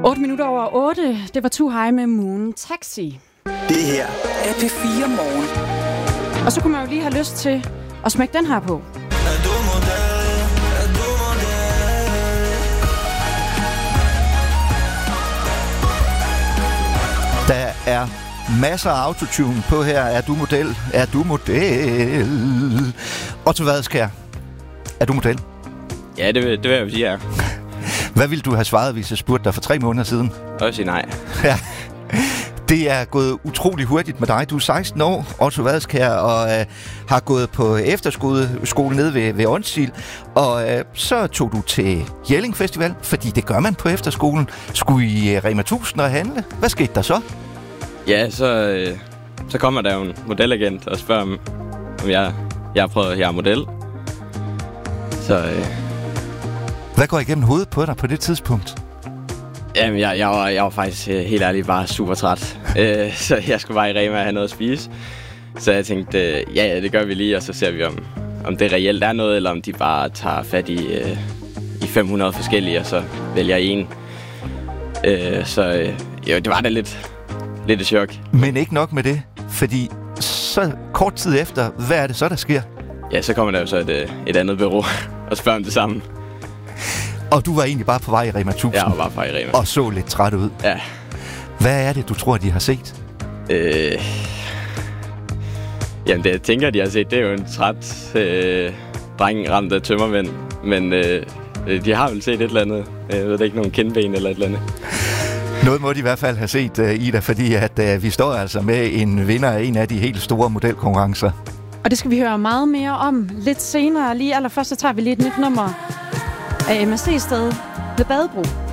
8 minutter over 8. Det var Too High med Moon Taxi. Det her er P4 Morgen. Og så kunne man jo lige have lyst til at smække den her på. Der er masser af autotune på her. Er du model? Er du model? Otto Vadskær, er du model? Ja, det vil jeg sige, ja. Hvad ville du have svaret, hvis jeg spurgte dig for 3 måneder siden? Også sige nej. Ja. Det er gået utrolig hurtigt med dig. Du er 16 år, Otto Vadskær, og har gået på efterskole nede ved Ondsil. Og så tog du til Jelling Festival, fordi det gør man på efterskolen. Skulle I Rema 1000 og handle? Hvad skete der så? Ja, så kommer der jo en modelagent og spørger, om jeg har prøvet at jeg er model. Så... Hvad går igennem hovedet på dig på det tidspunkt? Jamen, jeg var faktisk helt ærligt bare super træt. Så jeg skulle bare i Rema og have noget at spise. Så jeg tænkte, ja, det gør vi lige, og så ser vi, om det reelt er noget, eller om de bare tager fat i 500 forskellige, og så vælger en. Jo, det var da lidt et chok. Men ikke nok med det, fordi så kort tid efter, hvad er det så, der sker? Ja, så kommer der jo så et andet bureau og spørger om det samme. Og du var egentlig bare på vej i Rema 1000? Jeg var bare på vej i Rema. Og så lidt træt ud? Ja. Hvad er det, du tror, de har set? Jamen, det jeg tænker, de har set, det er jo en træt dreng ramt af tømmermænd. Men de har vel set et eller andet. Jeg ved ikke, nogen kindben eller et eller andet. Noget må de i hvert fald have set, Ida, fordi at vi står altså med en vinder af en af de helt store modelkonkurrencer. Og det skal vi høre meget mere om lidt senere. Lige allerførst så tager vi lige et nyt nummer af MSC-stedet ved Badebro.